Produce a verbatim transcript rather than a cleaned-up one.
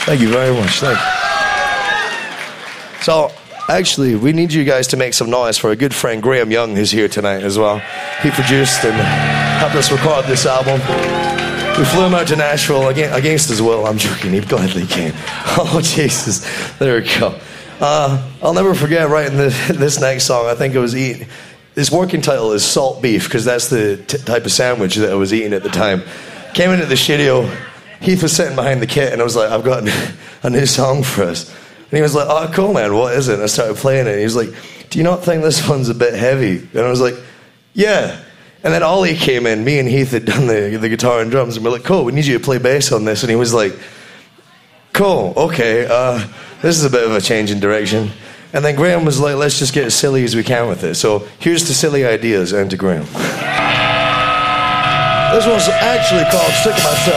Thank you very much. Thank you. So, actually, we need you guys to make some noise for a good friend, Graham Young, who's here tonight as well. He produced and helped us record this album. We flew him out to Nashville against his will. I'm joking, he gladly came. Oh, Jesus. There we go. Uh, I'll never forget writing this, this next song. I think it was eating. His working title is Salt Beef, because that's the t- type of sandwich that I was eating at the time. Came into the studio. Heath was sitting behind the kit, and I was like, I've got a new song for us. And he was like, oh, cool, man, what is it? And I started playing it. And he was like, do you not think this one's a bit heavy? And I was like, yeah. And then Ollie came in. Me and Heath had done the, the guitar and drums, and we're like, cool, we need you to play bass on this. And he was like, cool, okay, uh, this is a bit of a change in direction. And then Graham was like, let's just get as silly as we can with it. So here's to silly ideas and to Graham. This one's actually called Sick of Myself.